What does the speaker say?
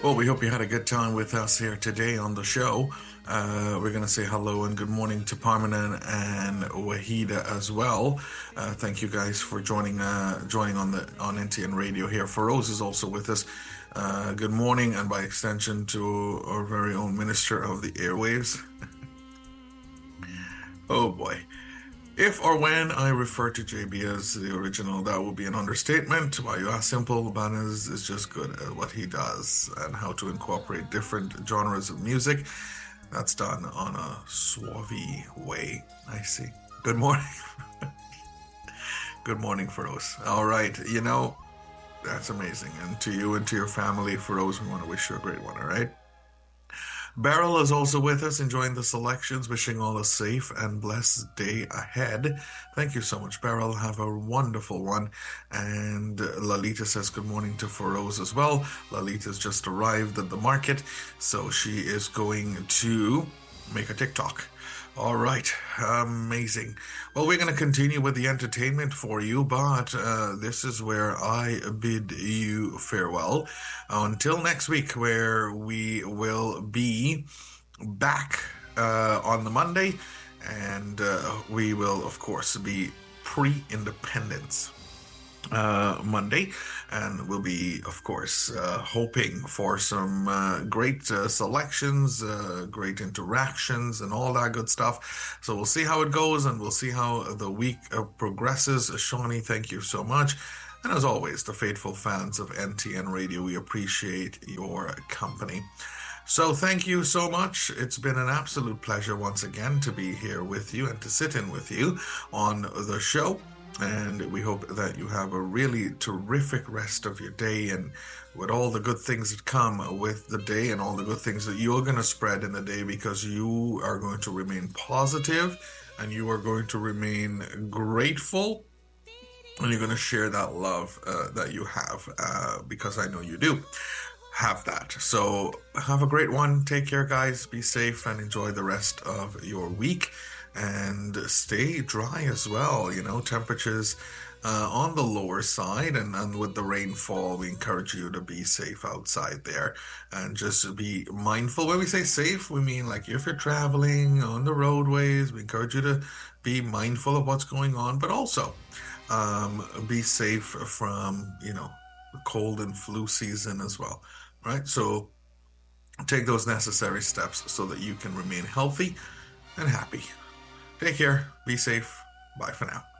Well, we hope you had a good time with us here today on the show. We're going to say hello and good morning to Parmanan and Wahida as well. Thank you guys for joining on NTN Radio here. Feroz is also with us. Good morning, and by extension to our very own Minister of the Airwaves. Oh boy. If or when I refer to JB as the original, that will be an understatement. Why you ask Simple, Banas is just good at what he does and how to incorporate different genres of music. That's done on a suave way. I see. Good morning. Good morning, Feroz. All right. That's amazing. And to you and to your family, Feroz, we want to wish you a great one, all right? Beryl is also with us, enjoying the selections, wishing all a safe and blessed day ahead. Thank you so much, Beryl. Have a wonderful one. And Lalita says good morning to Feroz as well. Lalita's just arrived at the market, so she is going to make a TikTok. All right, amazing. Well, we're going to continue with the entertainment for you, but this is where I bid you farewell until next week, where we will be back on the Monday, and we will, of course, be pre-independence Monday, and we'll be, of course, hoping for some great selections, great interactions, and all that good stuff. So we'll see how it goes, and we'll see how the week progresses. Shawnee, thank you so much. And as always, the faithful fans of NTN Radio, we appreciate your company. So thank you so much. It's been an absolute pleasure once again to be here with you and to sit in with you on the show. And we hope that you have a really terrific rest of your day, and with all the good things that come with the day and all the good things that you're going to spread in the day, because you are going to remain positive and you are going to remain grateful, and you're going to share that love that you have, because I know you do have that. So have a great one. Take care, guys. Be safe and enjoy the rest of your week. And stay dry as well. Temperatures on the lower side, and with the rainfall, we encourage you to be safe outside there and just be mindful. When we say safe, we mean like if you're traveling on the roadways, we encourage you to be mindful of what's going on, but also be safe from, the cold and flu season as well, right? So take those necessary steps so that you can remain healthy and happy. Take care. Be safe. Bye for now.